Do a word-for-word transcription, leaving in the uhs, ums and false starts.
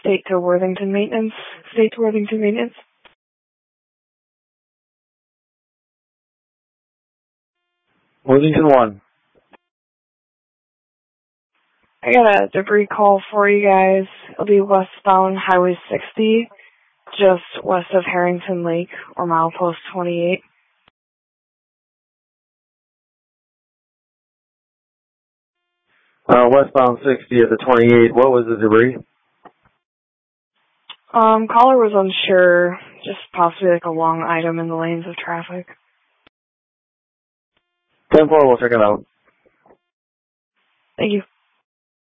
state to Worthington Maintenance. State to Worthington Maintenance. Worthington one. I got a debris call for you guys. It'll be westbound Highway sixty, just west of Harrington Lake, or milepost twenty-eight. Uh, westbound sixty at the twenty-eight. What was the debris? Um, caller was unsure. Just possibly like a long item in the lanes of traffic. ten four, we'll check it out. Thank you.